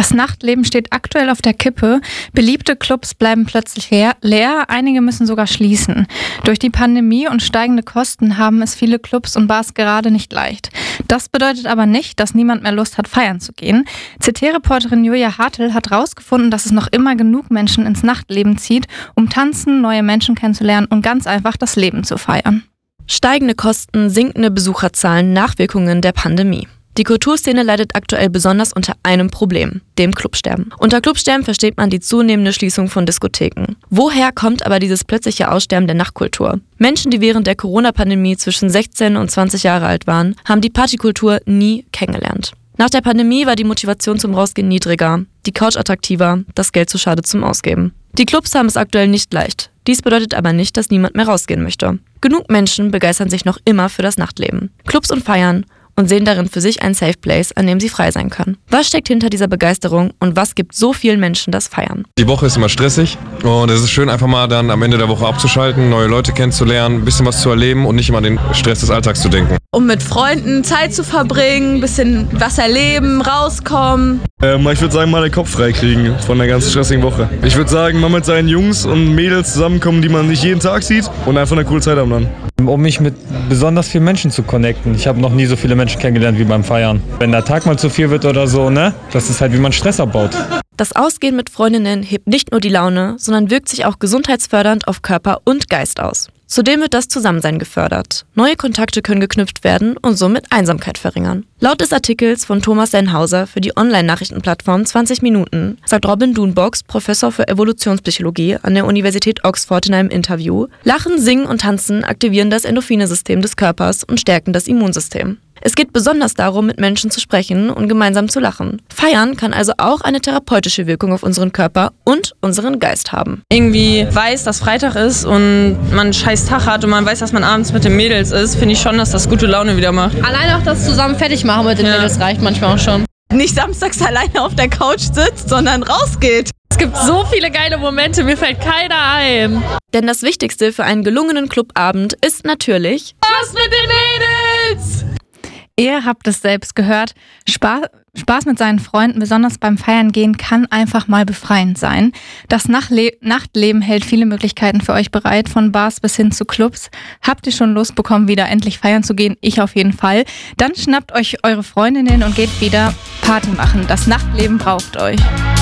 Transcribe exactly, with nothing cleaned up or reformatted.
Das Nachtleben steht aktuell auf der Kippe. Beliebte Clubs bleiben plötzlich leer, einige müssen sogar schließen. Durch die Pandemie und steigende Kosten haben es viele Clubs und Bars gerade nicht leicht. Das bedeutet aber nicht, dass niemand mehr Lust hat, feiern zu gehen. C T-Reporterin Julia Hartl hat herausgefunden, dass es noch immer genug Menschen ins Nachtleben zieht, um tanzen, neue Menschen kennenzulernen und ganz einfach das Leben zu feiern. Steigende Kosten, sinkende Besucherzahlen, Nachwirkungen der Pandemie. Die Kulturszene leidet aktuell besonders unter einem Problem, dem Clubsterben. Unter Clubsterben versteht man die zunehmende Schließung von Diskotheken. Woher kommt aber dieses plötzliche Aussterben der Nachtkultur? Menschen, die während der Corona-Pandemie zwischen sechzehn und zwanzig Jahre alt waren, haben die Partykultur nie kennengelernt. Nach der Pandemie war die Motivation zum Rausgehen niedriger, die Couch attraktiver, das Geld zu schade zum Ausgeben. Die Clubs haben es aktuell nicht leicht. Dies bedeutet aber nicht, dass niemand mehr rausgehen möchte. Genug Menschen begeistern sich noch immer für das Nachtleben. Clubs und Feiern und sehen darin für sich einen Safe Place, an dem sie frei sein können. Was steckt hinter dieser Begeisterung und was gibt so vielen Menschen das Feiern? Die Woche ist immer stressig und es ist schön, einfach mal dann am Ende der Woche abzuschalten, neue Leute kennenzulernen, ein bisschen was zu erleben und nicht immer an den Stress des Alltags zu denken. Um mit Freunden Zeit zu verbringen, ein bisschen was erleben, rauskommen. Ähm, ich würde sagen, mal den Kopf frei kriegen von der ganzen stressigen Woche. Ich würde sagen, mal mit seinen Jungs und Mädels zusammenkommen, die man nicht jeden Tag sieht und einfach eine coole Zeit haben dann. Um mich mit besonders vielen Menschen zu connecten. Ich habe noch nie so viele Menschen kennengelernt wie beim Feiern. Wenn der Tag mal zu viel wird oder so, ne? Das ist halt, wie man Stress abbaut. Das Ausgehen mit Freundinnen hebt nicht nur die Laune, sondern wirkt sich auch gesundheitsfördernd auf Körper und Geist aus. Zudem wird das Zusammensein gefördert. Neue Kontakte können geknüpft werden und somit Einsamkeit verringern. Laut des Artikels von Thomas Sennhauser für die Online-Nachrichtenplattform zwanzig Minuten sagt Robin Dunbox, Professor für Evolutionspsychologie an der Universität Oxford in einem Interview: Lachen, Singen und Tanzen aktivieren das Endorphine-System des Körpers und stärken das Immunsystem. Es geht besonders darum, mit Menschen zu sprechen und gemeinsam zu lachen. Feiern kann also auch eine therapeutische Wirkung auf unseren Körper und unseren Geist haben. Irgendwie weiß, dass Freitag ist und man einen scheiß Tag hat und man weiß, dass man abends mit den Mädels ist, finde ich schon, dass das gute Laune wieder macht. Allein auch das zusammen fertig machen mit den ja. Mädels reicht manchmal auch schon. Nicht samstags alleine auf der Couch sitzt, sondern rausgeht. Es gibt so viele geile Momente, mir fällt keiner ein. Denn das Wichtigste für einen gelungenen Clubabend ist natürlich was mit den Mädels! Ihr habt es selbst gehört, Spaß, Spaß mit seinen Freunden, besonders beim Feiern gehen, kann einfach mal befreiend sein. Das Nachtle- Nachtleben hält viele Möglichkeiten für euch bereit, von Bars bis hin zu Clubs. Habt ihr schon Lust bekommen, wieder endlich feiern zu gehen? Ich auf jeden Fall. Dann schnappt euch eure Freundinnen und geht wieder Party machen. Das Nachtleben braucht euch.